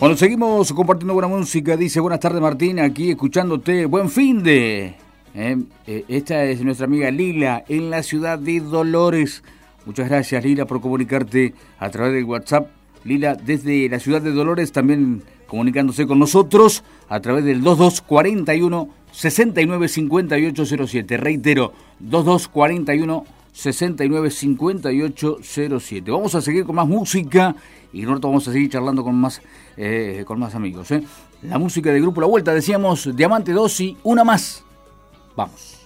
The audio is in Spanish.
Bueno, seguimos compartiendo buena música. Dice, buenas tardes Martín, aquí escuchándote. Buen fin de... esta es nuestra amiga Lila en la ciudad de Dolores. Muchas gracias Lila por comunicarte a través del WhatsApp. Lila desde la ciudad de Dolores también comunicándose con nosotros a través del 2241 695807. Reitero, 2241 695807. Vamos a seguir con más música y nosotros vamos a seguir charlando con más amigos. La música del grupo La Vuelta, decíamos Diamante 2 y una más. Vamos.